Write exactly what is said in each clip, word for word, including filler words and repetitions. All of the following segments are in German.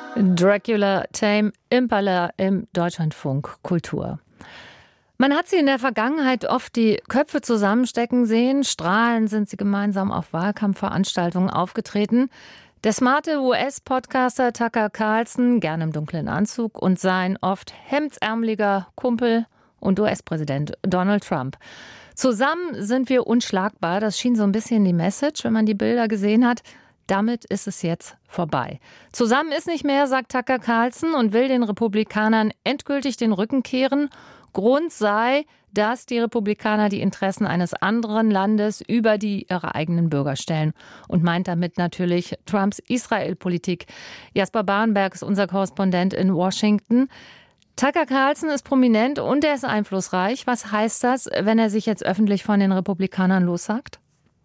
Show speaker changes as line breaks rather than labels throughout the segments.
Dracula Tame Impala im Deutschlandfunk Kultur. Man hat sie in der Vergangenheit oft die Köpfe zusammenstecken sehen. Strahlend sind sie gemeinsam auf Wahlkampfveranstaltungen aufgetreten. Der smarte U S-Podcaster Tucker Carlson, gern im dunklen Anzug, und sein oft hemdsärmeliger Kumpel und U S-Präsident Donald Trump. Zusammen sind wir unschlagbar. Das schien so ein bisschen die Message, wenn man die Bilder gesehen hat. Damit ist es jetzt vorbei. Zusammen ist nicht mehr, sagt Tucker Carlson und will den Republikanern endgültig den Rücken kehren. Grund sei, dass die Republikaner die Interessen eines anderen Landes über die ihrer eigenen Bürger stellen und meint damit natürlich Trumps Israel-Politik. Jasper Barenberg ist unser Korrespondent in Washington. Tucker Carlson ist prominent und er ist einflussreich. Was heißt das, wenn er sich jetzt öffentlich von den Republikanern lossagt?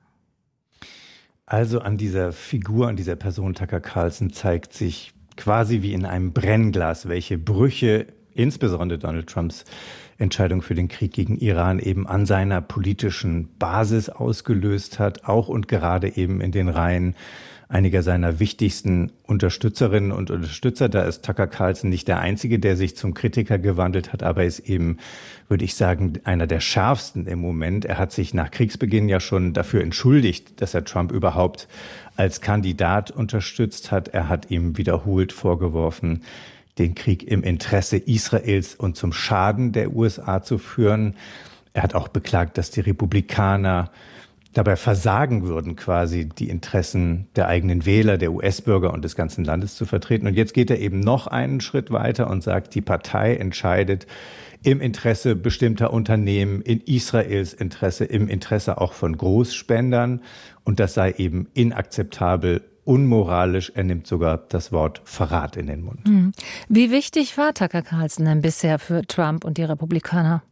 Also an dieser Figur, an dieser Person Tucker Carlson zeigt sich quasi wie in einem Brennglas, welche Brüche insbesondere Donald Trumps Entscheidung für den Krieg gegen Iran eben an seiner politischen Basis ausgelöst hat, auch und gerade eben in den Reihen einiger seiner wichtigsten Unterstützerinnen und Unterstützer. Da ist Tucker Carlson nicht der Einzige, der sich zum Kritiker gewandelt hat, aber ist eben, würde ich sagen, einer der schärfsten im Moment. Er hat sich nach Kriegsbeginn ja schon dafür entschuldigt, dass er Trump überhaupt als Kandidat unterstützt hat. Er hat ihm wiederholt vorgeworfen, den Krieg im Interesse Israels und zum Schaden der U S A zu führen. Er hat auch beklagt, dass die Republikaner dabei versagen würden, quasi die Interessen der eigenen Wähler, der U S-Bürger und des ganzen Landes zu vertreten. Und jetzt geht er eben noch einen Schritt weiter und sagt, die Partei entscheidet im Interesse bestimmter Unternehmen, in Israels Interesse, im Interesse auch von Großspendern. Und das sei eben inakzeptabel, unmoralisch. Er nimmt sogar das Wort Verrat in den Mund.
Wie wichtig war Tucker Carlson denn bisher für Trump und die Republikaner?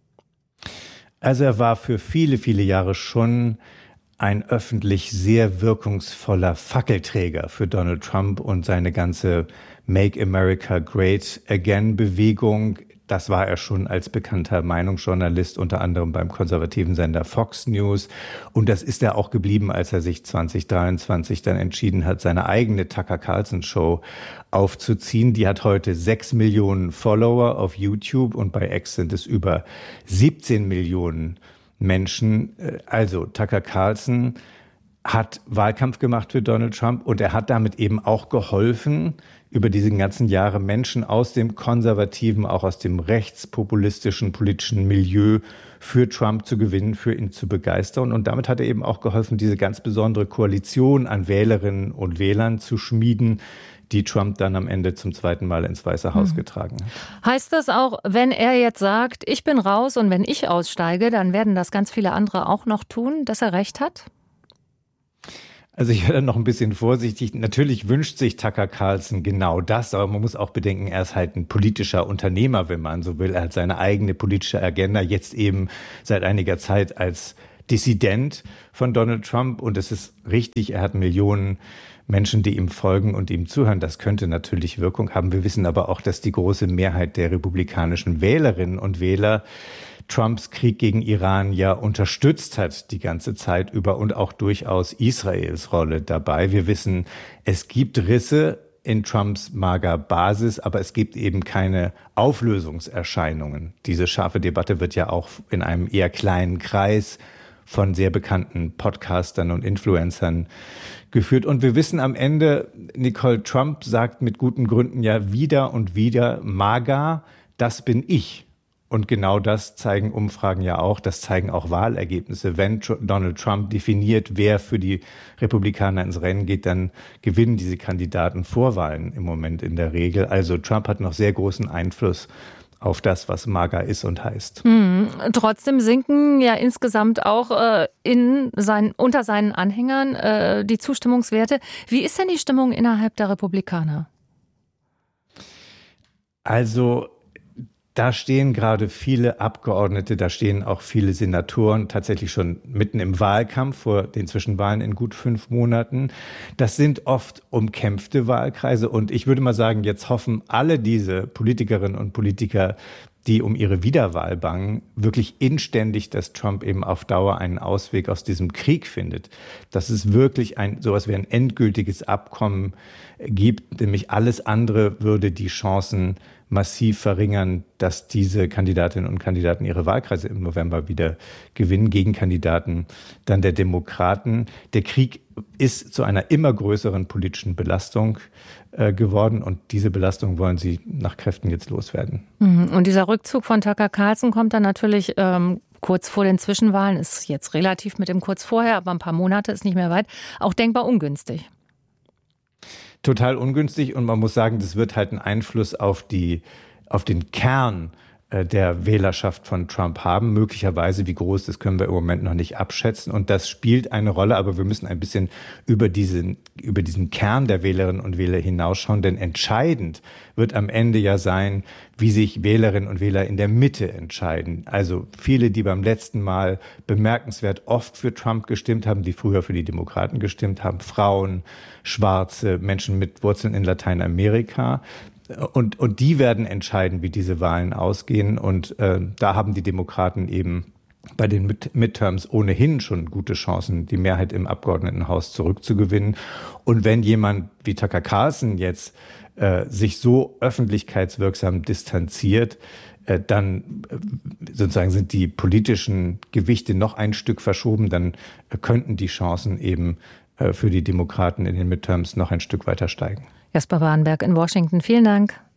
Also er war für viele, viele Jahre schon ein öffentlich sehr wirkungsvoller Fackelträger für Donald Trump und seine ganze Make America Great Again Bewegung. Das war er schon als bekannter Meinungsjournalist, unter anderem beim konservativen Sender Fox News. Und das ist er auch geblieben, als er sich zwanzig dreiundzwanzig dann entschieden hat, seine eigene Tucker Carlson Show aufzuziehen. Die hat heute sechs Millionen Follower auf YouTube und bei X sind es über siebzehn Millionen Menschen. Also Tucker Carlson hat Wahlkampf gemacht für Donald Trump und er hat damit eben auch geholfen, über diese ganzen Jahre Menschen aus dem konservativen, auch aus dem rechtspopulistischen politischen Milieu für Trump zu gewinnen, für ihn zu begeistern. Und damit hat er eben auch geholfen, diese ganz besondere Koalition an Wählerinnen und Wählern zu schmieden, die Trump dann am Ende zum zweiten Mal ins Weiße Haus getragen hat.
Heißt das auch, wenn er jetzt sagt, ich bin raus und wenn ich aussteige, dann werden das ganz viele andere auch noch tun, dass er recht hat?
Also ich werde noch ein bisschen vorsichtig. Natürlich wünscht sich Tucker Carlson genau das, aber man muss auch bedenken, er ist halt ein politischer Unternehmer, wenn man so will. Er hat seine eigene politische Agenda, jetzt eben seit einiger Zeit als Dissident von Donald Trump. Und es ist richtig, er hat Millionen Menschen, die ihm folgen und ihm zuhören. Das könnte natürlich Wirkung haben. Wir wissen aber auch, dass die große Mehrheit der republikanischen Wählerinnen und Wähler Trumps Krieg gegen Iran ja unterstützt hat die ganze Zeit über und auch durchaus Israels Rolle dabei. Wir wissen, es gibt Risse in Trumps mager Basis, aber es gibt eben keine Auflösungserscheinungen. Diese scharfe Debatte wird ja auch in einem eher kleinen Kreis von sehr bekannten Podcastern und Influencern geführt. Und wir wissen am Ende, Nicole, Trump sagt mit guten Gründen ja wieder und wieder, MAGA, das bin ich. Und genau das zeigen Umfragen ja auch, das zeigen auch Wahlergebnisse. Wenn Donald Trump definiert, wer für die Republikaner ins Rennen geht, dann gewinnen diese Kandidaten Vorwahlen im Moment in der Regel. Also Trump hat noch sehr großen Einfluss auf das, was MAGA ist und heißt.
Hm. Trotzdem sinken ja insgesamt auch äh, in seinen, unter seinen Anhängern äh, die Zustimmungswerte. Wie ist denn die Stimmung innerhalb der Republikaner?
Also da stehen gerade viele Abgeordnete, da stehen auch viele Senatoren tatsächlich schon mitten im Wahlkampf vor den Zwischenwahlen in gut fünf Monaten. Das sind oft umkämpfte Wahlkreise und ich würde mal sagen, jetzt hoffen alle diese Politikerinnen und Politiker, die um ihre Wiederwahl bangen, wirklich inständig, dass Trump eben auf Dauer einen Ausweg aus diesem Krieg findet. Dass es wirklich ein sowas wie ein endgültiges Abkommen gibt, nämlich alles andere würde die Chancen massiv verringern, dass diese Kandidatinnen und Kandidaten ihre Wahlkreise im November wieder gewinnen, Gegenkandidaten dann der Demokraten. Der Krieg ist zu einer immer größeren politischen Belastung äh, geworden und diese Belastung wollen sie nach Kräften jetzt loswerden.
Und dieser Rückzug von Tucker Carlson kommt dann natürlich ähm, kurz vor den Zwischenwahlen, ist jetzt relativ mit dem kurz vorher, aber ein paar Monate ist nicht mehr weit, auch denkbar ungünstig.
Total ungünstig und man muss sagen, das wird halt einen Einfluss auf die, auf den Kern äh, der Wählerschaft von Trump haben. Möglicherweise, wie groß, das können wir im Moment noch nicht abschätzen und das spielt eine Rolle, aber wir müssen ein bisschen über diesen, über diesen Kern der Wählerinnen und Wähler hinausschauen, denn entscheidend wird am Ende ja sein, wie sich Wählerinnen und Wähler in der Mitte entscheiden. Also viele, die beim letzten Mal bemerkenswert oft für Trump gestimmt haben, die früher für die Demokraten gestimmt haben, Frauen, Schwarze, Menschen mit Wurzeln in Lateinamerika. Und, und die werden entscheiden, wie diese Wahlen ausgehen. Und äh, da haben die Demokraten eben bei den Mid- Midterms ohnehin schon gute Chancen, die Mehrheit im Abgeordnetenhaus zurückzugewinnen. Und wenn jemand wie Tucker Carlson jetzt äh, sich so öffentlichkeitswirksam distanziert, äh, dann äh, sozusagen sind die politischen Gewichte noch ein Stück verschoben, dann äh, könnten die Chancen eben äh, für die Demokraten in den Midterms noch ein Stück weiter steigen.
Jasper Barenberg in Washington, vielen Dank.